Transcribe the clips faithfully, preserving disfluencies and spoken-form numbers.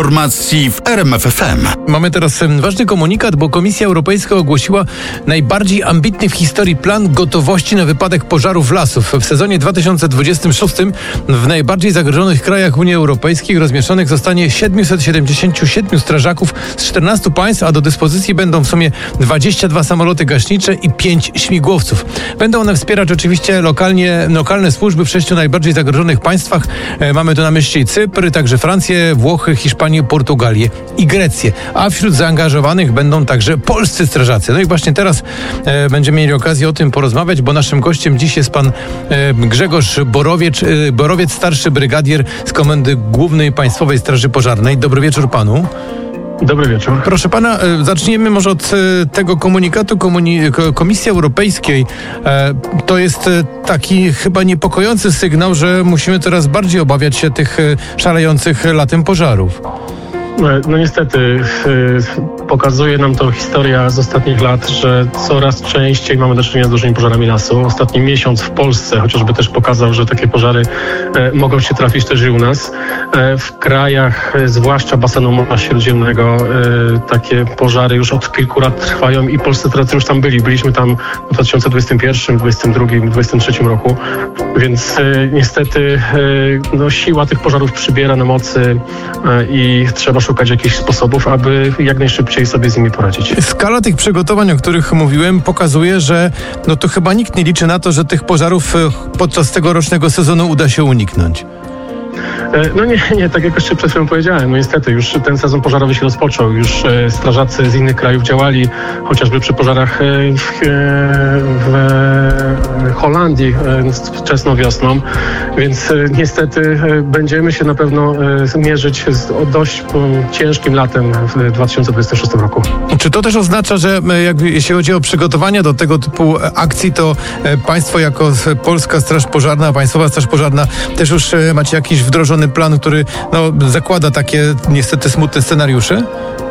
Informacji w R M F F M. Mamy teraz ważny komunikat, bo Komisja Europejska ogłosiła najbardziej ambitny w historii plan gotowości na wypadek pożarów lasów. W sezonie dwa tysiące dwudziestym szóstym w najbardziej zagrożonych krajach Unii Europejskiej rozmieszczonych zostanie siedemset siedemdziesiąt siedem strażaków z czternastu państw, a do dyspozycji będą w sumie dwadzieścia dwa samoloty gaśnicze i pięć śmigłowców. Będą one wspierać oczywiście lokalnie, lokalne służby w sześciu najbardziej zagrożonych państwach. Mamy tu na myśli Cypr, także Francję, Włochy, Hiszpanię, Portugalię i Grecję. A wśród zaangażowanych będą także polscy strażacy. No i właśnie teraz e, będziemy mieli okazję o tym porozmawiać, bo naszym gościem dziś jest pan e, Grzegorz Borowiec, e, Borowiec, starszy brygadier z Komendy Głównej Państwowej Straży Pożarnej. Dobry wieczór panu. Dobry wieczór. Proszę pana, zacznijmy może od tego komunikatu komuni- Komisji Europejskiej. To jest taki chyba niepokojący sygnał, że musimy coraz bardziej obawiać się tych szalejących latem pożarów. No niestety pokazuje nam to historia z ostatnich lat, że coraz częściej mamy do czynienia z dużymi pożarami lasu. Ostatni miesiąc w Polsce chociażby też pokazał, że takie pożary mogą się trafić też i u nas. W krajach, zwłaszcza basenu Morza Śródziemnego, takie pożary już od kilku lat trwają i polscy strażacy już tam byli. Byliśmy tam w dwa tysiące dwudziestym pierwszym, dwudziestym drugim, dwudziestym trzecim roku, więc niestety no, siła tych pożarów przybiera na mocy i trzeba szukać jakichś sposobów, aby jak najszybciej sobie z nimi poradzić. Skala tych przygotowań, o których mówiłem, pokazuje, że no to chyba nikt nie liczy na to, że tych pożarów podczas tegorocznego sezonu uda się uniknąć. No nie, nie, tak jak jeszcze przed chwilą powiedziałem, no niestety już ten sezon pożarowy się rozpoczął, już strażacy z innych krajów działali, chociażby przy pożarach w, w Holandii wczesną wiosną, więc niestety będziemy się na pewno mierzyć z dość ciężkim latem w dwa tysiące dwudziestym szóstym roku. Czy to też oznacza, że jak, jeśli chodzi o przygotowania do tego typu akcji, to państwo jako Polska Straż Pożarna, Państwowa Straż Pożarna też już macie jakiś wdrożony plan, który no, zakłada takie niestety smutne scenariusze?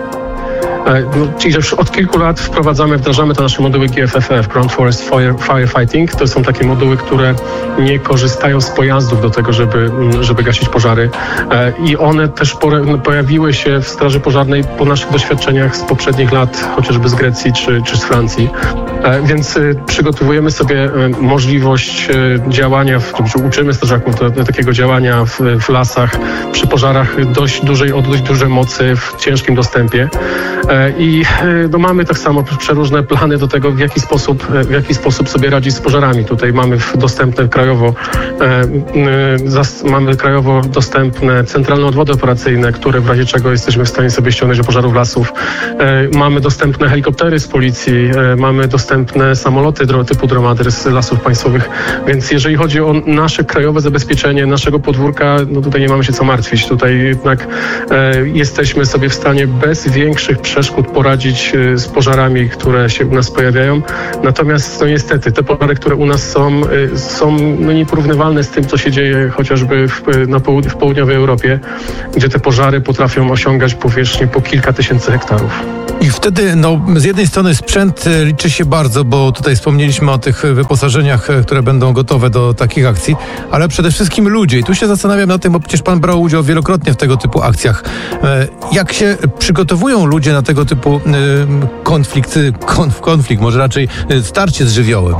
No, czyli już od kilku lat wprowadzamy, wdrażamy te nasze moduły G F F F, Ground Forest Fire, Firefighting. To są takie moduły, które nie korzystają z pojazdów do tego, żeby, żeby gasić pożary. I one też pojawiły się w Straży Pożarnej po naszych doświadczeniach z poprzednich lat, chociażby z Grecji czy, czy z Francji. Więc przygotowujemy sobie możliwość działania, uczymy strażaków do, do takiego działania w, w lasach przy pożarach dość dużej, o dość dużej mocy w ciężkim dostępie. I no, mamy tak samo przeróżne plany do tego, w jaki sposób, w jaki sposób sobie radzić z pożarami. Tutaj mamy dostępne krajowo, e, zas, mamy krajowo dostępne centralne odwody operacyjne, które w razie czego jesteśmy w stanie sobie ściągnąć do pożarów lasów. E, mamy dostępne helikoptery z policji, e, mamy dostępne samoloty dro, typu Dromader z lasów państwowych, więc jeżeli chodzi o nasze krajowe zabezpieczenie naszego podwórka, no tutaj nie mamy się co martwić. Tutaj jednak e, jesteśmy sobie w stanie bez większych przeszkód poradzić z pożarami, które się u nas pojawiają. Natomiast no niestety te pożary, które u nas są, są no nieporównywalne z tym, co się dzieje chociażby w, na połud- w południowej Europie, gdzie te pożary potrafią osiągać powierzchnię po kilka tysięcy hektarów. I wtedy, no, z jednej strony sprzęt liczy się bardzo, bo tutaj wspomnieliśmy o tych wyposażeniach, które będą gotowe do takich akcji, ale przede wszystkim ludzie. I tu się zastanawiam nad tym, bo przecież pan brał udział wielokrotnie w tego typu akcjach. Jak się przygotowują ludzie na tego typu konflikt, konf, konflikt, może raczej starcie z żywiołem?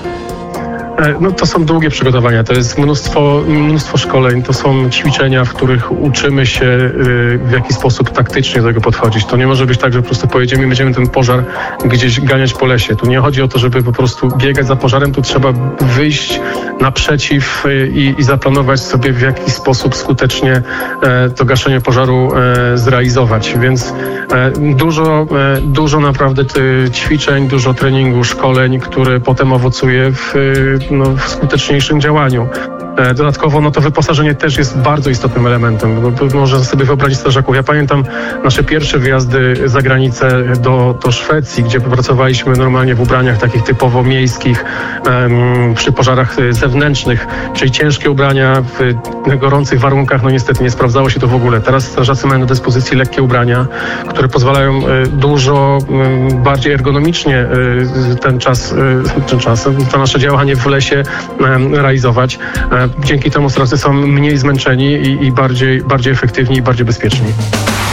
No to są długie przygotowania, to jest mnóstwo, mnóstwo szkoleń, to są ćwiczenia, w których uczymy się w jaki sposób taktycznie do tego podchodzić. To nie może być tak, że po prostu pojedziemy i będziemy ten pożar gdzieś ganiać po lesie. Tu nie chodzi o to, żeby po prostu biegać za pożarem, tu trzeba wyjść naprzeciw i, i zaplanować sobie, w jaki sposób skutecznie to gaszenie pożaru zrealizować. Więc dużo, dużo naprawdę ćwiczeń, dużo treningu, szkoleń, które potem owocuje w No, w skuteczniejszym działaniu. Dodatkowo no to wyposażenie też jest bardzo istotnym elementem. No, można sobie wyobrazić strażaków. Ja pamiętam nasze pierwsze wyjazdy za granicę do, do Szwecji, gdzie pracowaliśmy normalnie w ubraniach takich typowo miejskich, um, przy pożarach zewnętrznych, czyli ciężkie ubrania w gorących warunkach. No niestety nie sprawdzało się to w ogóle. Teraz strażacy mają do dyspozycji lekkie ubrania, które pozwalają dużo bardziej ergonomicznie ten czas, ten czas, to nasze działanie w lesie realizować. Dzięki temu strażacy są mniej zmęczeni i, i bardziej, bardziej efektywni i bardziej bezpieczni.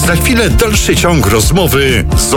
Za chwilę dalszy ciąg rozmowy z